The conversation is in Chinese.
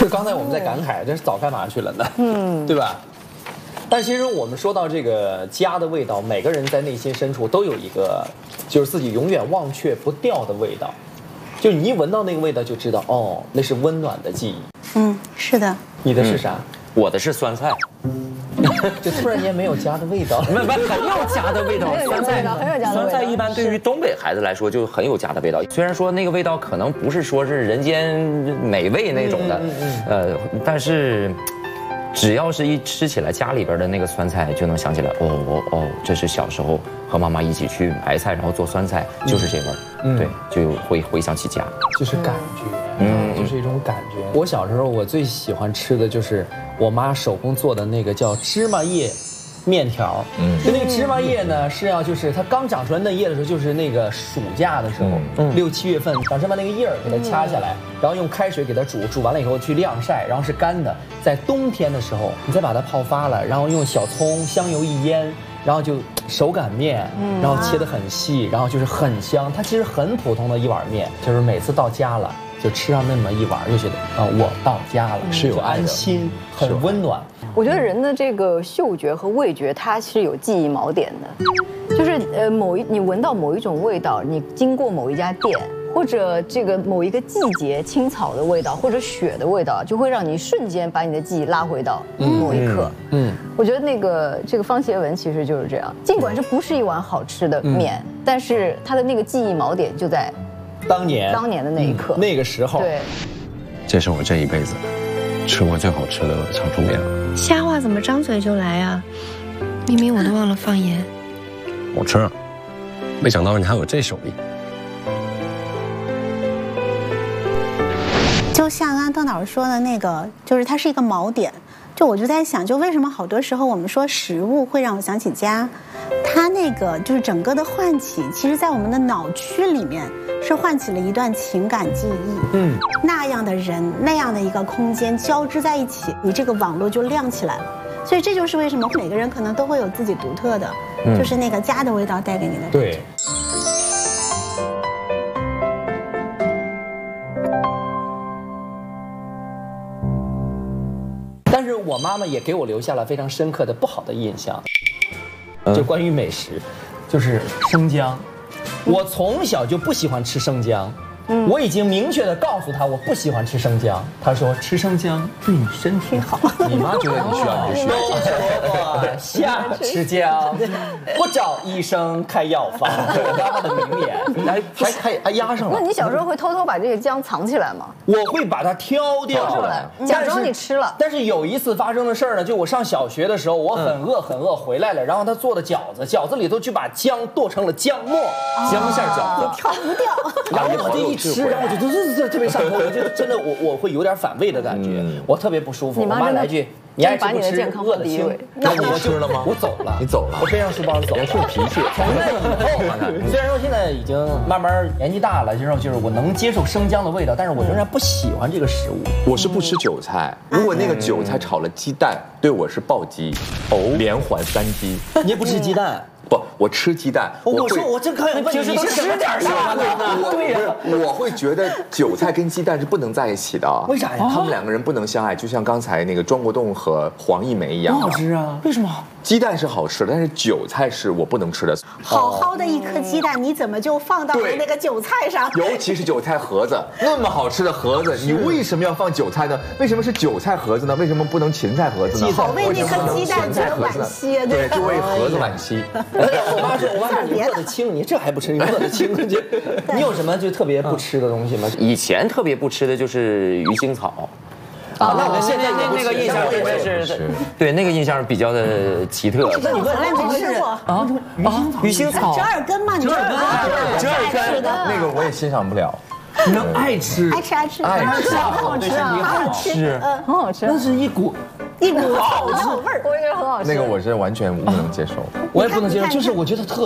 就刚才我们在感慨，这是早干嘛去了呢？对吧？但其实我们说到这个家的味道，每个人在内心深处都有一个，就是自己永远忘却不掉的味道。就你一闻到那个味道，就知道哦，那是温暖的记忆。 是的。 你的是啥？ 我的是酸菜。 就突然间没有家的味道， 没有很有家的味道。酸菜酸菜一般对于东北孩子来说就很有家的味道。虽然说那个味道可能不是说是人间美味那种的，但是只要是一吃起来家里边的那个酸菜，就能想起来这是小时候和妈妈一起去买菜，然后做酸菜，就是这味儿。对，就会回想起家， 就是感觉，就是一种感觉。我小时候我最喜欢吃的就是我妈手工做的那个叫芝麻叶面条。就那个芝麻叶呢，是要就是它刚长出来嫩叶的时候，就是那个暑假的时候，6、7月份，把那个叶儿给它掐下来，然后用开水给它煮，煮完了以后去晾晒，然后是干的。在冬天的时候，你再把它泡发了，然后用小葱、香油一腌。然后就手擀面，然后切得很细，然后就是很香。它其实很普通的一碗面，就是每次到家了就吃上那么一碗，就觉得我到家了，是有安心，很温暖。 我觉得人的这个嗅觉和味觉，它是有记忆锚点的，就是你闻到某一种味道，你经过某一家店。或者这个某一个季节青草的味道，或者雪的味道，就会让你瞬间把你的记忆拉回到某一刻。我觉得这个方协文其实就是这样。尽管这不是一碗好吃的面，但是它的那个记忆锚点就在当年的那一刻， 那个时候。对， 这是我这一辈子吃过最好吃的长寿面了。 瞎话怎么张嘴就来啊？明明我都忘了放盐。 好吃，没想到你还有这手艺。 就像刚刚邓老师说的那个，就是它是一个锚点。就我就在想，就为什么好多时候我们说食物会让我想起家，它那个就是整个的唤起，其实在我们的脑区里面是唤起了一段情感记忆。那样的人，那样的一个空间交织在一起，你这个网络就亮起来了。所以这就是为什么每个人可能都会有自己独特的，就是那个家的味道带给你的。 对。但是我妈妈也给我留下了非常深刻的不好的印象，就关于美食，就是生姜。我从小就不喜欢吃生姜，我已经明确的告诉她我不喜欢吃生姜，她说吃生姜对你身体好。 你妈觉得你需要，你就需要。瞎吃姜，不找医生开药方，我妈妈的名言，还压上了。 那你小时候会偷偷把这个姜藏起来吗？ 我会把它挑掉， 假装你吃了。 但是有一次发生的事儿呢，就我上小学的时候，我很饿回来了，然后他做的饺子里头去把姜剁成了姜末，姜馅饺子， 挑不掉。 然后我这一吃，然后我就特别上头，我就真的我会有点反胃的感觉，我特别不舒服。我妈来句。你爱吃不吃，饿得轻。 那你吃了吗？ 我走了， 你走了， 我背上书包走了。 顺脾气。 从那以后，虽然说现在已经慢慢年纪大了，就是我能接受生姜的味道，但是我仍然不喜欢这个食物。 我是不吃韭菜，如果那个韭菜炒了鸡蛋，对我是暴击，连环3击。 你也不吃鸡蛋？ 不，我吃鸡蛋。 我说我这可平时都吃点啥呢？对呀， 我会觉得韭菜跟鸡蛋是不能在一起的。 为啥呀？ 他们2个人不能相爱，就像刚才那个庄国栋和黄一梅一样。 不好吃啊？为什么？ 鸡蛋是好吃的，但是韭菜是我不能吃的。 好好的一颗鸡蛋，你怎么就放到了那个韭菜上？ 尤其是韭菜盒子，那么好吃的盒子，你为什么要放韭菜呢？为什么是韭菜盒子呢？为什么不能芹菜盒子呢？ 好为那颗鸡蛋觉得惋惜啊！ 对，就为盒子惋惜。 我妈说你饿得轻，你这还不吃？你饿得轻，你有什么就特别不吃的东西吗？ 以前特别不吃的就是鱼腥草。 那我现在那个印象是，对那个印象比较的奇特。 那你从来没吃过啊？ 鱼腥草折耳根嘛？折耳根，那个我也欣赏不了。 你能爱吃？ 爱吃，很好吃啊，很好吃， 很好吃。 那是一股好臭味儿， 我也觉得很好吃。 那个我是完全不能接受， 我也不能接受，就是我觉得特